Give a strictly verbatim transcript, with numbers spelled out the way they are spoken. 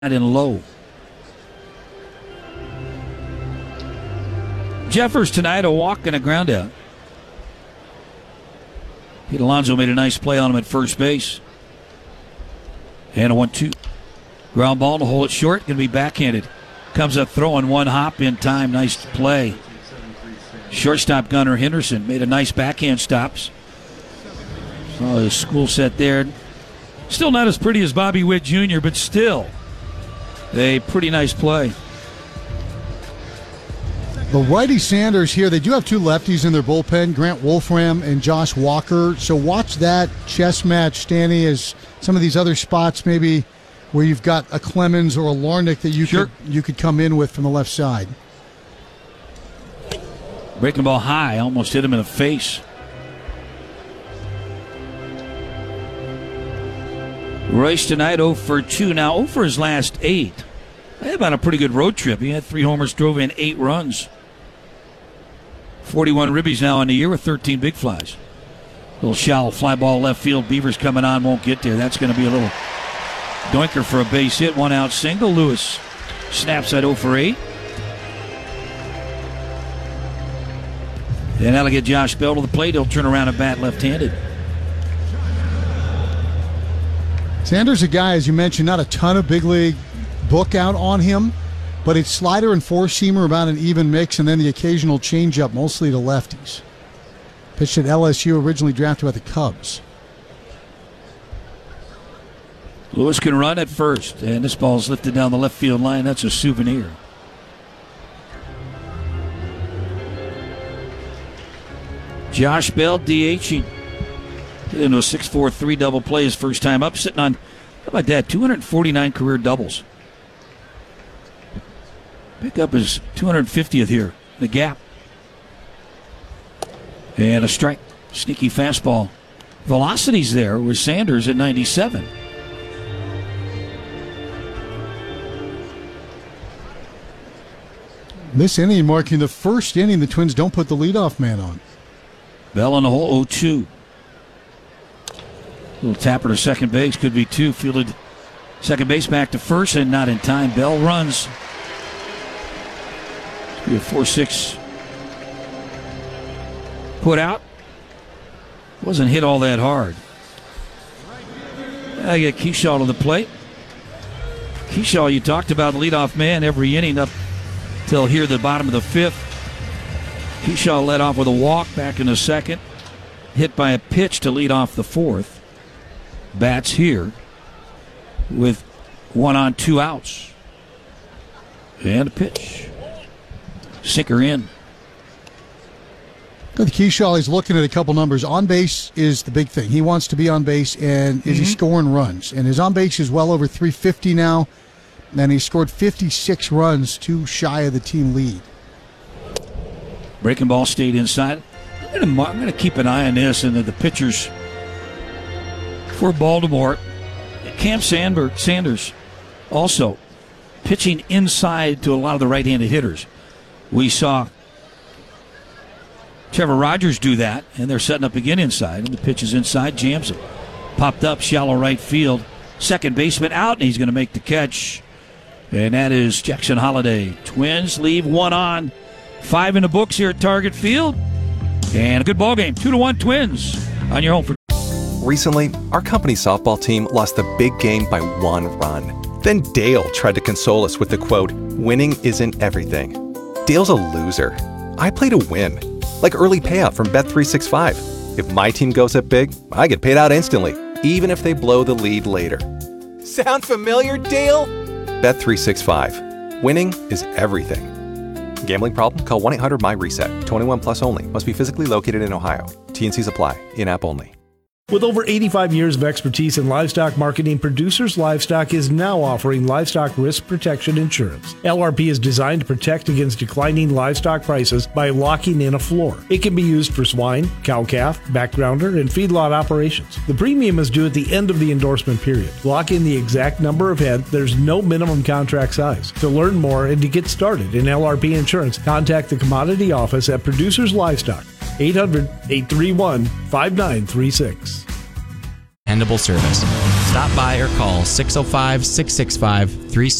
and low. Jeffers tonight, a walk and a ground out. Pete Alonso made a nice play on him at first base. And a one two. Ground ball to hold it short. Going to be backhanded. Comes up throwing one hop in time. Nice play. Shortstop Gunnar Henderson made a nice backhand stops. So his school set there. Still not as pretty as Bobby Witt Junior, but still a pretty nice play. The righty Sanders here, they do have two lefties in their bullpen, Grant Wolfram and Josh Walker. So watch that chess match, Stanley, as some of these other spots maybe where you've got a Clemens or a Larnick that you sure. could you could come in with from the left side. Breaking ball high, almost hit him in the face. Royce tonight oh for two. Now oh for his last eight. He had about a pretty good road trip. He had three homers, drove in eight runs. forty-one ribbies now in the year with thirteen big flies. Little shallow fly ball left field. Beavers coming on, won't get there. That's going to be a little doinker for a base hit. One out single. Lewis snaps at oh for eight. And that'll get Josh Bell to the plate. He'll turn around and bat left-handed. Sanders, a guy, as you mentioned, not a ton of big league book out on him, but it's slider and four-seamer about an even mix, and then the occasional changeup, mostly to lefties. Pitched at L S U, originally drafted by the Cubs. Lewis can run at first, and this ball's lifted down the left field line. That's a souvenir. Josh Bell DHing. Get into a six four three double play his first time up, sitting on, how about that, two hundred forty-nine career doubles. Pick up his two hundred fiftieth here, the gap. And a strike, sneaky fastball. Velocity's there with Sanders at ninety-seven. This inning marking the first inning the Twins don't put the leadoff man on. Bell on the hole, oh two. Little tapper to second base, could be two. Fielded second base back to first and not in time. Bell runs. Be a four six put out. Wasn't hit all that hard. I get Keyshaw to the plate. Keyshaw, you talked about leadoff man every inning up till here the bottom of the fifth. Keyshaw led off with a walk back in the second. Hit by a pitch to lead off the fourth. Bats here with one on, two outs. And a pitch. Sinker in. With Keyshaw, he's looking at a couple numbers. On base is the big thing. He wants to be on base, and is mm-hmm. he scoring runs? And his on base is well over three fifty now, and he scored fifty-six runs, two shy of the team lead. Breaking ball stayed inside. I'm going to keep an eye on this and the, the pitchers for Baltimore. Cam Sandberg, Sanders also pitching inside to a lot of the right-handed hitters. We saw Trevor Rogers do that, and they're setting up again inside, and the pitch is inside, jams him. Popped up, shallow right field. Second baseman out, and he's going to make the catch. And that is Jackson Holiday. Twins leave one on. Five in the books here at Target Field. And a good ball game. Two to one Twins on your home for. Recently, our company softball team lost the big game by one run. Then Dale tried to console us with the quote, "Winning isn't everything." Dale's a loser. I play to win. Like early payout from Bet three sixty-five. If my team goes up big, I get paid out instantly, even if they blow the lead later. Sound familiar, Dale? Bet three sixty-five. Winning is everything. Gambling problem? Call one eight hundred M Y reset. twenty-one plus only. Must be physically located in Ohio. T N Cs apply. In-app only. With over eighty-five years of expertise in livestock marketing, Producers Livestock is now offering livestock risk protection insurance. L R P is designed to protect against declining livestock prices by locking in a floor. It can be used for swine, cow-calf, backgrounder, and feedlot operations. The premium is due at the end of the endorsement period. Lock in the exact number of head. There's no minimum contract size. To learn more and to get started in L R P insurance, contact the Commodity Office at Producers Livestock, eight hundred, eight three one, five nine three six. dependable service. Stop by or call six oh five, six six five, three